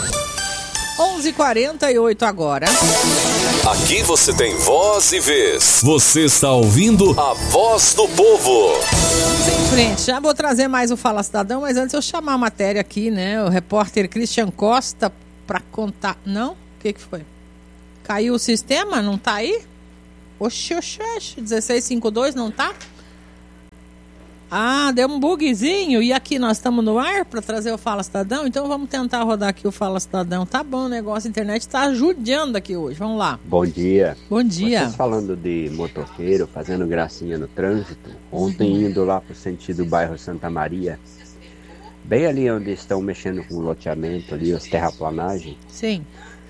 11h48 agora. Aqui você tem voz e vez. Você está ouvindo a Voz do Povo. Vamos em frente. Já vou trazer mais o Fala Cidadão, mas antes eu chamar a matéria aqui, né? O repórter Christian Costa para contar. Não? O que foi? Caiu o sistema? Não tá aí? Oxi. 1652 não tá? Ah, deu um bugzinho. E aqui nós estamos no ar para trazer o Fala Cidadão. Então vamos tentar rodar aqui o Fala Cidadão. Tá bom, o negócio, a internet tá ajudando aqui hoje. Vamos lá. Bom dia. Bom dia. Vocês falando de motoqueiro, fazendo gracinha no trânsito. Ontem indo lá pro sentido bairro Santa Maria. Bem ali onde estão mexendo com o loteamento ali, as terraplanagens. Sim.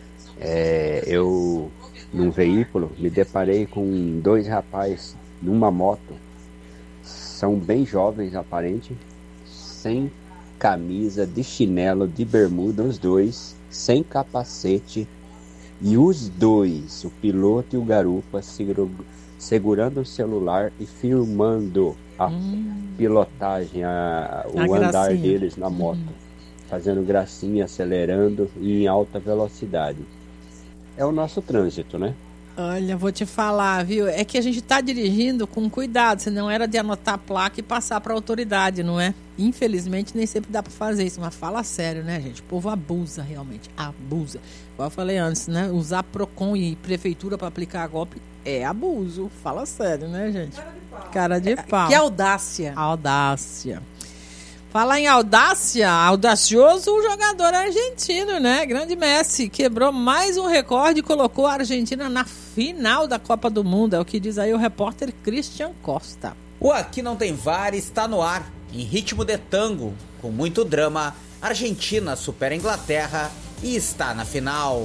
Eu, num veículo, me deparei com 2 rapazes numa moto. São bem jovens, aparente, sem camisa, de chinelo, de bermuda, os dois, sem capacete. E os dois, o piloto e o garupa, segurando o celular e filmando a pilotagem, o andar deles na moto. Fazendo gracinha, acelerando e em alta velocidade. É o nosso trânsito, né? Olha, vou te falar, viu? É que a gente tá dirigindo com cuidado, senão era de anotar a placa e passar pra autoridade, não é? Infelizmente, nem sempre dá pra fazer isso, mas fala sério, né, gente? O povo abusa, realmente, abusa. Igual eu falei antes, né? Usar PROCON e prefeitura pra aplicar golpe é abuso. Fala sério, né, gente? Cara de pau. Que audácia. Audácia. Falar em audácia, audacioso o jogador argentino, né? Grande Messi quebrou mais um recorde e colocou a Argentina na final da Copa do Mundo. É o que diz aí o repórter Christian Costa. O Aqui Não Tem VAR está no ar, em ritmo de tango. Com muito drama, a Argentina supera a Inglaterra e está na final.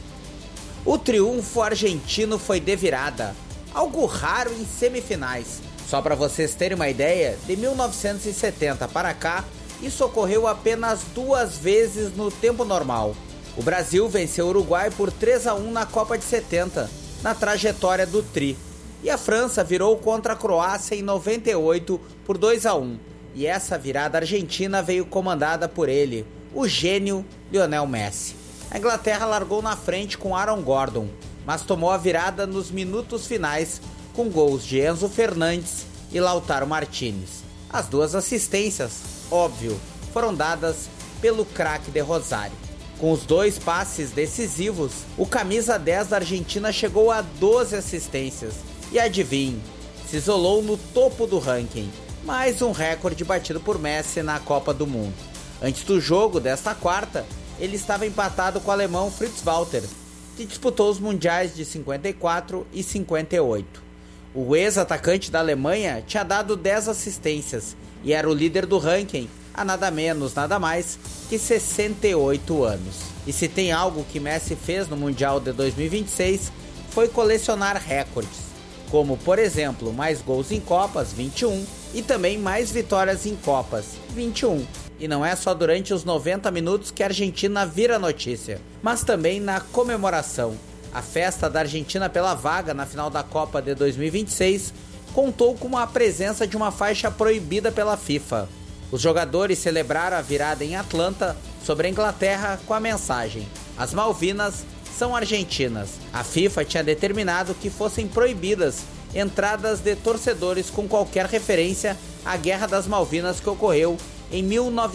O triunfo argentino foi de virada, algo raro em semifinais. Só para vocês terem uma ideia, de 1970 para cá, isso ocorreu apenas 2 vezes no tempo normal. O Brasil venceu o Uruguai por 3-1 na Copa de 70, na trajetória do Tri. E a França virou contra a Croácia em 98 por 2-1. E essa virada argentina veio comandada por ele, o gênio Lionel Messi. A Inglaterra largou na frente com Aaron Gordon, mas tomou a virada nos minutos finais com gols de Enzo Fernandes e Lautaro Martinez. As 2 assistências, óbvio, foram dadas pelo craque de Rosário. Com os 2 passes decisivos, o camisa 10 da Argentina chegou a 12 assistências. E adivinhe, se isolou no topo do ranking. Mais um recorde batido por Messi na Copa do Mundo. Antes do jogo desta quarta, ele estava empatado com o alemão Fritz Walter, que disputou os mundiais de 54 e 58. O ex-atacante da Alemanha tinha dado 10 assistências e era o líder do ranking há nada menos, nada mais que 68 anos. E se tem algo que Messi fez no Mundial de 2026 foi colecionar recordes, como por exemplo, mais gols em Copas, 21, e também mais vitórias em Copas, 21. E não é só durante os 90 minutos que a Argentina vira notícia, mas também na comemoração. A festa da Argentina pela vaga na final da Copa de 2026 contou com a presença de uma faixa proibida pela FIFA. Os jogadores celebraram a virada em Atlanta sobre a Inglaterra com a mensagem: "As Malvinas são argentinas". A FIFA tinha determinado que fossem proibidas entradas de torcedores com qualquer referência à Guerra das Malvinas que ocorreu em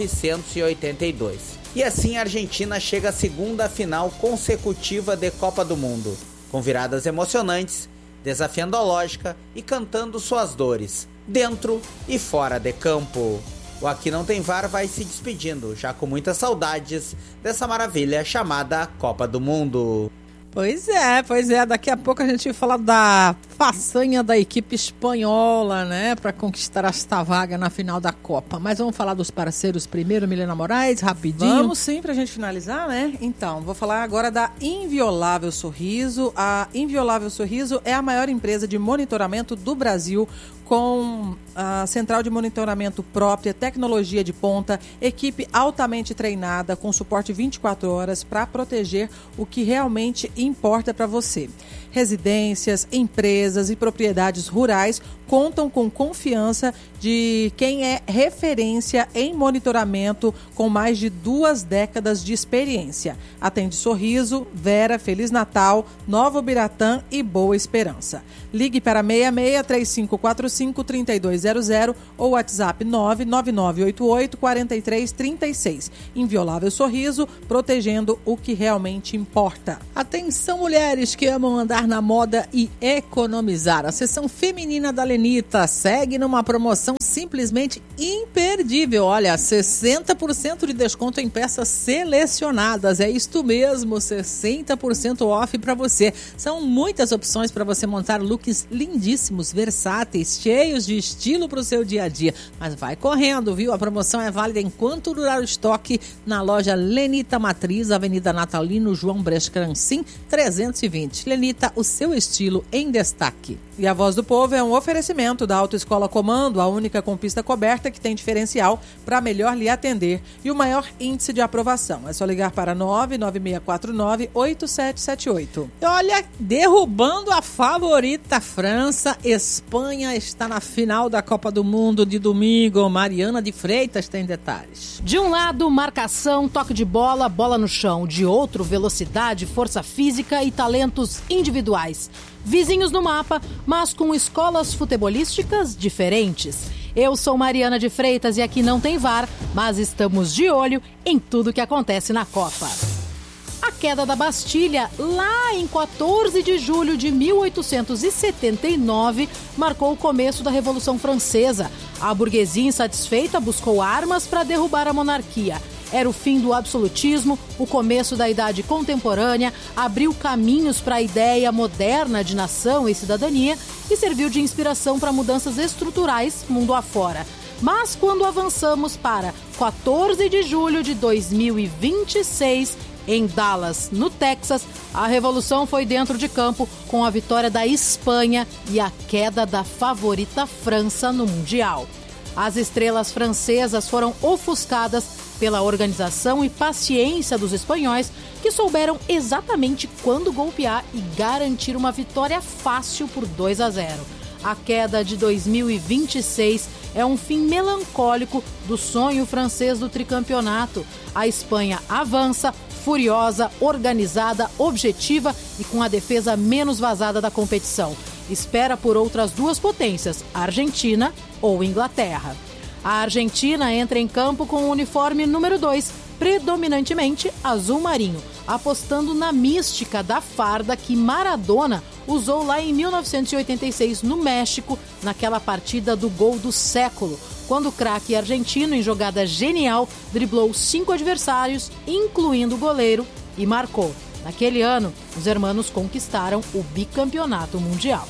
1982. E assim a Argentina chega à 2ª final consecutiva de Copa do Mundo, com viradas emocionantes, desafiando a lógica e cantando suas dores, dentro e fora de campo. O Aqui Não Tem VAR vai se despedindo, já com muitas saudades dessa maravilha chamada Copa do Mundo. Pois é. Daqui a pouco a gente vai falar da façanha da equipe espanhola, né? Para conquistar esta vaga na final da Copa. Mas vamos falar dos parceiros primeiro, Milena Moraes, rapidinho. Vamos sim, pra gente finalizar, né? Então, vou falar agora da Inviolável Sorriso. A Inviolável Sorriso é a maior empresa de monitoramento do Brasil, com a central de monitoramento própria, tecnologia de ponta, equipe altamente treinada, com suporte 24 horas para proteger o que realmente importa para você. Residências, empresas e propriedades rurais contam com confiança de quem é referência em monitoramento com mais de 2 décadas de experiência. Atende Sorriso, Vera, Feliz Natal, Nova Ubiratã e Boa Esperança. Ligue para 66-3545-3200 ou WhatsApp 99988-4336. Inviolável Sorriso, protegendo o que realmente importa. Atenção, mulheres que amam andar na moda e economizar. A seção feminina da Lenita segue numa promoção simplesmente imperdível. Olha, 60% de desconto em peças selecionadas. É isto mesmo, 60% off para você. São muitas opções para você montar looks lindíssimos, versáteis, cheios de estilo para o seu dia a dia. Mas vai correndo, viu? A promoção é válida enquanto durar o estoque na loja Lenita Matriz, Avenida Natalino João Brescrancin, 320. Lenita, o seu estilo em destaque. E a Voz do Povo é um oferecimento da Autoescola Comando, a única com pista coberta que tem diferencial para melhor lhe atender e o maior índice de aprovação. É só ligar para 99649-8778. Olha, derrubando a favorita França, Espanha está na final da Copa do Mundo de domingo. Mariana de Freitas tem detalhes. De um lado, marcação, toque de bola, bola no chão. De outro, velocidade, força física e talentos individuais. Vizinhos no mapa, mas com escolas futebolísticas diferentes. Eu sou Mariana de Freitas e aqui não tem VAR, mas estamos de olho em tudo que acontece na Copa. A queda da Bastilha, lá em 14 de julho de 1879, marcou o começo da Revolução Francesa. A burguesia insatisfeita buscou armas para derrubar a monarquia. Era o fim do absolutismo, o começo da Idade Contemporânea, abriu caminhos para a ideia moderna de nação e cidadania e serviu de inspiração para mudanças estruturais mundo afora. Mas quando avançamos para 14 de julho de 2026, em Dallas, no Texas, a revolução foi dentro de campo com a vitória da Espanha e a queda da favorita França no Mundial. As estrelas francesas foram ofuscadas pela organização e paciência dos espanhóis, que souberam exatamente quando golpear e garantir uma vitória fácil por 2-0. A queda de 2026 é um fim melancólico do sonho francês do tricampeonato. A Espanha avança, furiosa, organizada, objetiva e com a defesa menos vazada da competição. Espera por outras 2 potências, Argentina ou Inglaterra. A Argentina entra em campo com o uniforme número 2, predominantemente azul marinho, apostando na mística da farda que Maradona usou lá em 1986 no México, naquela partida do gol do século, quando o craque argentino, em jogada genial, driblou 5 adversários, incluindo o goleiro, e marcou. Naquele ano, os hermanos conquistaram o bicampeonato mundial.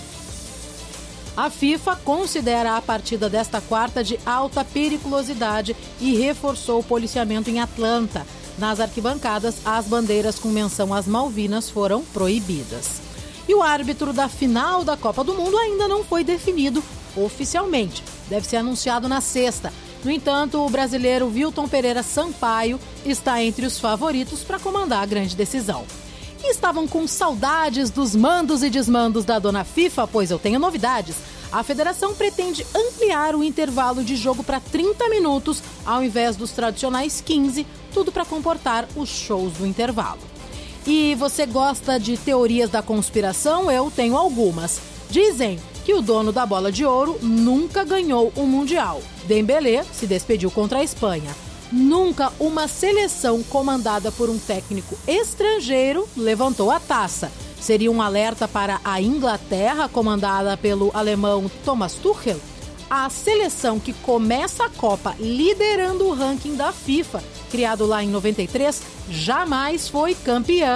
A FIFA considera a partida desta quarta de alta periculosidade e reforçou o policiamento em Atlanta. Nas arquibancadas, as bandeiras com menção às Malvinas foram proibidas. E o árbitro da final da Copa do Mundo ainda não foi definido oficialmente. Deve ser anunciado na sexta. No entanto, o brasileiro Wilton Pereira Sampaio está entre os favoritos para comandar a grande decisão. E estavam com saudades dos mandos e desmandos da dona FIFA? Pois eu tenho novidades. A federação pretende ampliar o intervalo de jogo para 30 minutos, ao invés dos tradicionais 15, tudo para comportar os shows do intervalo. E você gosta de teorias da conspiração? Eu tenho algumas. Dizem que o dono da bola de ouro nunca ganhou um Mundial. Dembélé se despediu contra a Espanha. Nunca uma seleção comandada por um técnico estrangeiro levantou a taça. Seria um alerta para a Inglaterra, comandada pelo alemão Thomas Tuchel? A seleção que começa a Copa liderando o ranking da FIFA, criado lá em 93, jamais foi campeã.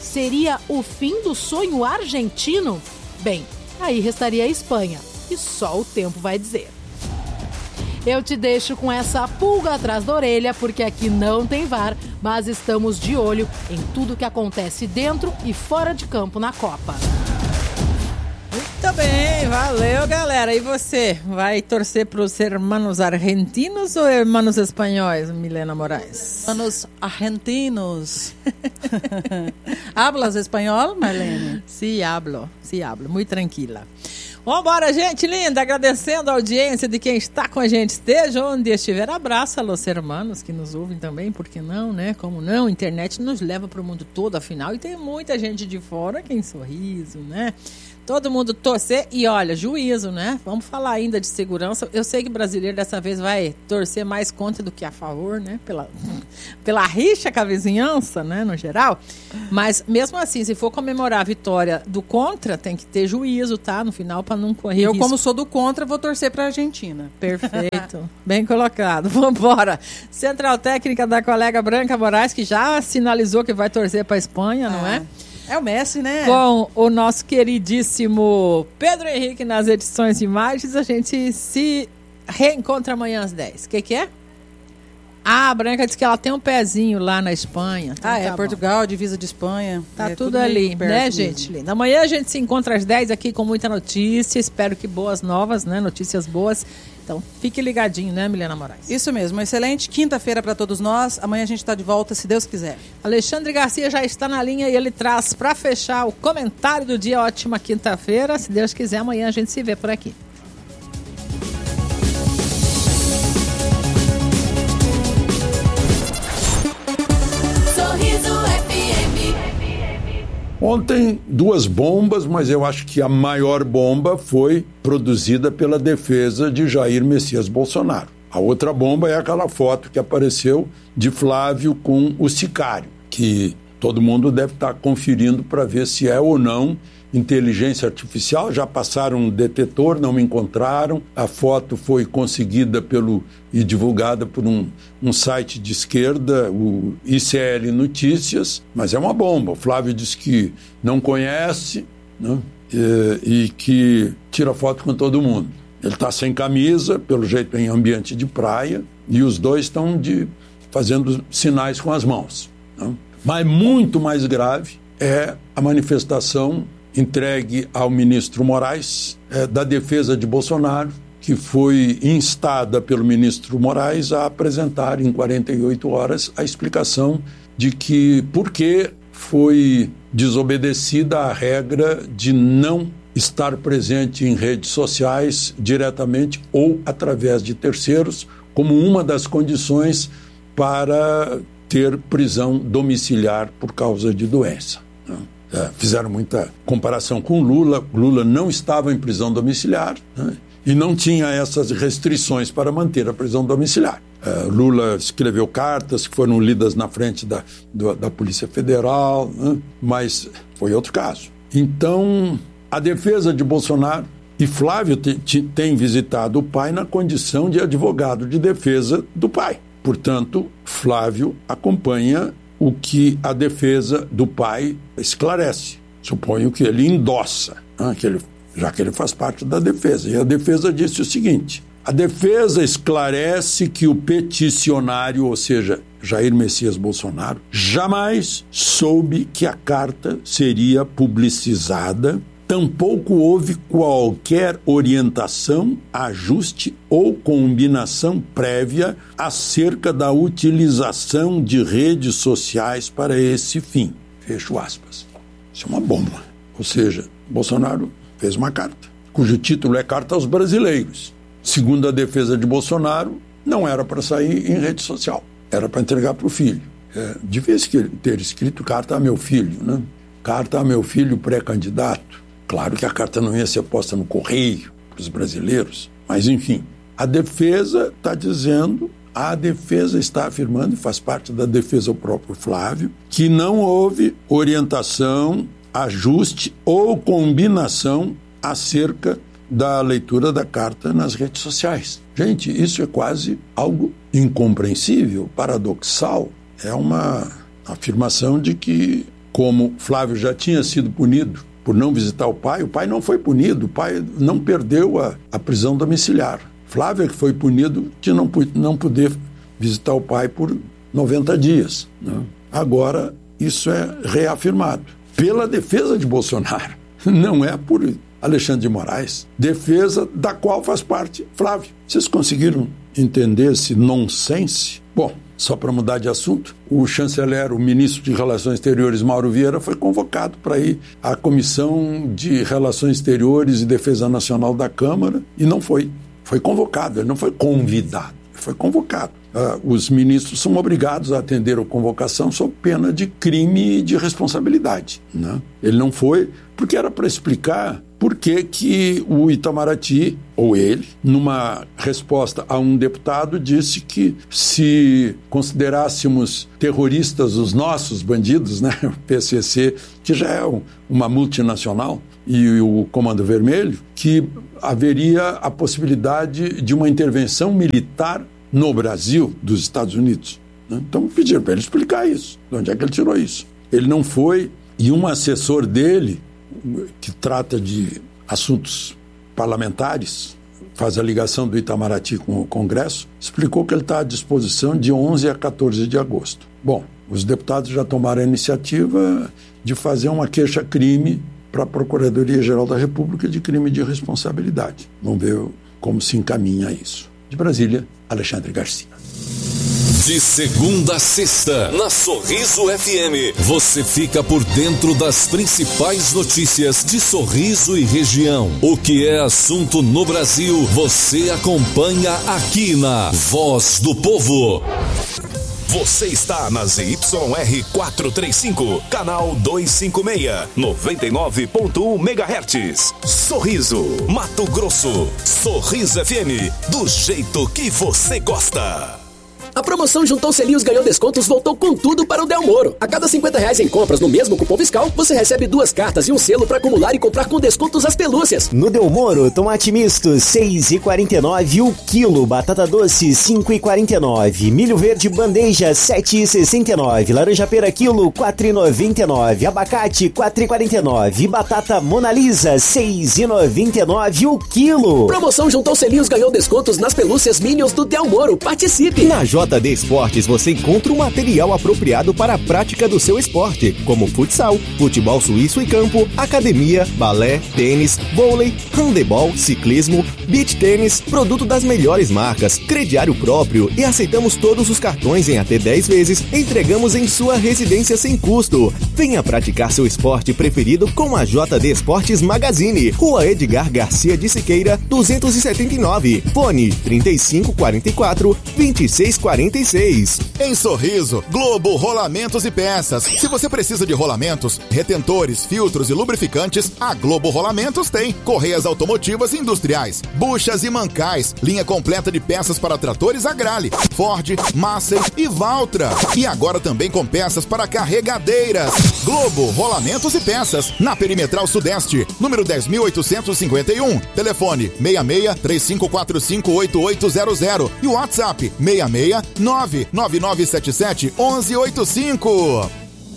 seria o fim do sonho argentino? Bem, aí restaria a Espanha, e só o tempo vai dizer. Eu te deixo com essa pulga atrás da orelha, porque aqui não tem VAR, mas estamos de olho em tudo que acontece dentro e fora de campo na Copa. Muito bem, valeu, galera. E você, vai torcer para os hermanos argentinos ou hermanos espanhóis, Milena Moraes? Hermanos argentinos. ¿Hablas espanhol, Marlene? Sí, hablo, muito tranquila. Vambora, gente linda, agradecendo a audiência de quem está com a gente, esteja onde estiver. Abraço a los hermanos que nos ouvem também, por que não, né? Como não, a internet nos leva para o mundo todo, afinal, e tem muita gente de fora aqui em Sorriso, né? Todo mundo torcer e olha, juízo, né? Vamos falar ainda de segurança. Eu sei que o brasileiro dessa vez vai torcer mais contra do que a favor, né? Pela rixa com a vizinhança, né? No geral. Mas mesmo assim, se for comemorar a vitória do contra, tem que ter juízo, tá? No final, para não correr risco. Como sou do contra, vou torcer para a Argentina. Perfeito. Bem colocado. Vambora. Central técnica da colega Branca Moraes, que já sinalizou que vai torcer para a Espanha, não é? É o Messi, né? Com o nosso queridíssimo Pedro Henrique nas edições de imagens, a gente se reencontra amanhã às 10. O que é? A Branca disse que ela tem um pezinho lá na Espanha. Então tá Portugal, divisa de Espanha. Tá tudo ali, né, gente linda? Amanhã a gente se encontra às 10 aqui com muita notícia. Espero que boas novas, né? Notícias boas. Então, fique ligadinho, né, Milena Moraes? Isso mesmo, uma excelente quinta-feira para todos nós. Amanhã a gente está de volta, se Deus quiser. Alexandre Garcia já está na linha e ele traz para fechar o comentário do dia. Ótima quinta-feira. Se Deus quiser, amanhã a gente se vê por aqui. Ontem, 2 bombas, mas eu acho que a maior bomba foi produzida pela defesa de Jair Messias Bolsonaro. A outra bomba é aquela foto que apareceu de Flávio com o sicário, que todo mundo deve estar conferindo para ver se é ou não inteligência artificial. Já passaram um detetor, não encontraram. A foto foi conseguida e divulgada por um site de esquerda, o ICL Notícias, mas é uma bomba. O Flávio disse que não conhece, né? E que tira foto com todo mundo. Ele está sem camisa, pelo jeito em ambiente de praia, e os dois estão fazendo sinais com as mãos, né? Mas muito mais grave é a manifestação entregue ao ministro Moraes, da defesa de Bolsonaro, que foi instada pelo ministro Moraes a apresentar em 48 horas a explicação de que por que foi desobedecida a regra de não estar presente em redes sociais diretamente ou através de terceiros, como uma das condições para ter prisão domiciliar por causa de doença. Fizeram muita comparação com Lula. Lula não estava em prisão domiciliar, né? E não tinha essas restrições para manter a prisão domiciliar. Lula escreveu cartas que foram lidas na frente da Polícia Federal, né? Mas foi outro caso. Então, a defesa de Bolsonaro, e Flávio tem visitado o pai na condição de advogado de defesa do pai. Portanto, Flávio acompanha o que a defesa do pai esclarece. Suponho que ele endossa, né, já que ele faz parte da defesa. E a defesa disse o seguinte: a defesa esclarece que o peticionário, ou seja, Jair Messias Bolsonaro, jamais soube que a carta seria publicizada, tampouco houve qualquer orientação, ajuste ou combinação prévia acerca da utilização de redes sociais para esse fim. Fecho aspas. Isso é uma bomba. Ou seja, Bolsonaro fez uma carta, cujo título é Carta aos Brasileiros. Segundo a defesa de Bolsonaro, não era para sair em rede social, era para entregar para o filho. Devia ter escrito Carta a meu filho, né? Carta a meu filho pré-candidato. Claro que a carta não ia ser posta no correio para os brasileiros, mas enfim, a defesa está dizendo, a defesa está afirmando, e faz parte da defesa o próprio Flávio, que não houve orientação, ajuste ou combinação acerca da leitura da carta nas redes sociais. Gente, isso é quase algo incompreensível, paradoxal. É uma afirmação de que como Flávio já tinha sido punido por não visitar o pai não foi punido, o pai não perdeu a prisão domiciliar. Flávio é que foi punido de não poder visitar o pai por 90 dias. Né? Agora, isso é reafirmado pela defesa de Bolsonaro, não é por Alexandre de Moraes, defesa da qual faz parte Flávio. Vocês conseguiram entender esse nonsense? Bom, só para mudar de assunto, o chanceler, o ministro de Relações Exteriores, Mauro Vieira, foi convocado para ir à Comissão de Relações Exteriores e Defesa Nacional da Câmara e não foi. Foi convocado, ele não foi convidado, foi convocado. Os ministros são obrigados a atender a convocação sob pena de crime de responsabilidade. Né? Ele não foi, porque era para explicar por que o Itamaraty, ou ele, numa resposta a um deputado, disse que se considerássemos terroristas os nossos bandidos, né, o PCC, que já é uma multinacional, e o Comando Vermelho, que haveria a possibilidade de uma intervenção militar no Brasil dos Estados Unidos. Né? Então pediram para ele explicar isso, de onde é que ele tirou isso. Ele não foi, e um assessor dele, que trata de assuntos parlamentares, faz a ligação do Itamaraty com o Congresso, explicou que ele está à disposição de 11 a 14 de agosto. Bom, os deputados já tomaram a iniciativa de fazer uma queixa-crime para a Procuradoria-Geral da República de crime de responsabilidade. Vamos ver como se encaminha isso. De Brasília, Alexandre Garcia. De segunda a sexta, na Sorriso FM, você fica por dentro das principais notícias de Sorriso e região. O que é assunto no Brasil, você acompanha aqui na Voz do Povo. Você está na ZYR 435, canal 256, 99.1 MHz. Sorriso, Mato Grosso. Sorriso FM, do jeito que você gosta. A promoção Juntou Selinhos Ganhou Descontos voltou com tudo para o Del Moro. A cada R$50 em compras no mesmo cupom fiscal, você recebe 2 cartas e um selo para acumular e comprar com descontos as pelúcias. No Del Moro, tomate misto R$6,49 o quilo, batata doce R$5,49, milho verde bandeja R$7,69, laranja pera quilo R$4,99, abacate R$4,49 e batata Mona Lisa R$6,99 o quilo. Promoção Juntou Selinhos Ganhou Descontos nas pelúcias Minions do Del Moro. Participe! Na JD Esportes você encontra um material apropriado para a prática do seu esporte, como futsal, futebol suíço e campo, academia, balé, tênis, vôlei, handebol, ciclismo, beach tênis, produto das melhores marcas, crediário próprio e aceitamos todos os cartões em até 10 vezes, entregamos em sua residência sem custo. Venha praticar seu esporte preferido com a JD Esportes Magazine, Rua Edgar Garcia de Siqueira, 279, fone 3544-2646. Em Sorriso, Globo Rolamentos e Peças. Se você precisa de rolamentos, retentores, filtros e lubrificantes, a Globo Rolamentos tem. Correias automotivas e industriais, buchas e mancais, linha completa de peças para tratores Agrale, Ford, Massey e Valtra. E agora também com peças para carregadeiras. Globo Rolamentos e Peças, na Perimetral Sudeste, número 10.851. Telefone 66-3545-8800 e o WhatsApp 66-99977-1185.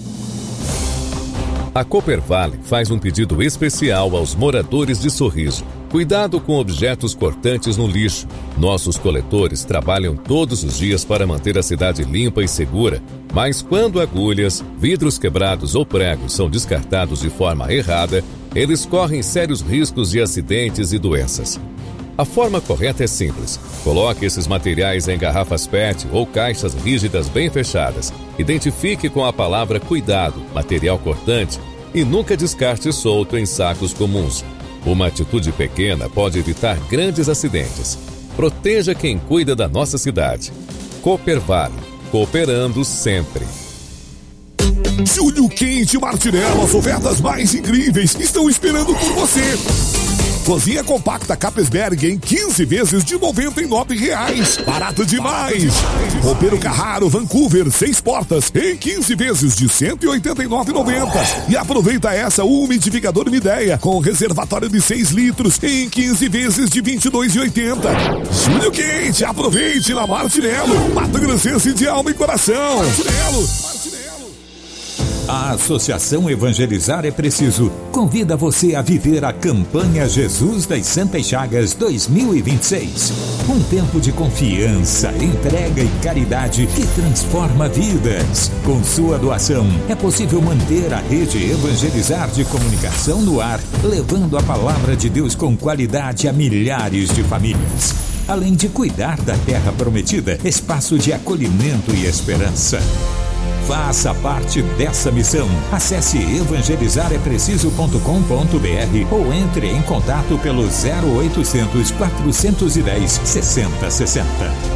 A Cooper Vale faz um pedido especial aos moradores de Sorriso. Cuidado com objetos cortantes no lixo. Nossos coletores trabalham todos os dias para manter a cidade limpa e segura, mas quando agulhas, vidros quebrados ou pregos são descartados de forma errada, eles correm sérios riscos de acidentes e doenças. A forma correta é simples. Coloque esses materiais em garrafas PET ou caixas rígidas bem fechadas. Identifique com a palavra cuidado, material cortante, e nunca descarte solto em sacos comuns. Uma atitude pequena pode evitar grandes acidentes. Proteja quem cuida da nossa cidade. Cooper Vale, cooperando sempre. Julho Quente Martinello, as ofertas mais incríveis estão esperando por você. Cozinha compacta Capesberg em 15 vezes de R$99. Barato demais! Roupeiro Carraro Vancouver 6 portas em 15 vezes de R$189,90. E aproveita essa umidificador Midea com reservatório de 6 litros em 15 vezes de R$22,80. Julho Quente, aproveite na Martinello, Mato Grossense de alma e coração. Martinello. A Associação Evangelizar é Preciso convida você a viver a campanha Jesus das Santas Chagas 2026. Um tempo de confiança, entrega e caridade que transforma vidas. Com sua doação, é possível manter a rede Evangelizar de comunicação no ar, levando a palavra de Deus com qualidade a milhares de famílias. Além de cuidar da terra prometida, espaço de acolhimento e esperança. Faça parte dessa missão. Acesse evangelizarepreciso.com.br ou entre em contato pelo 0800 410 6060.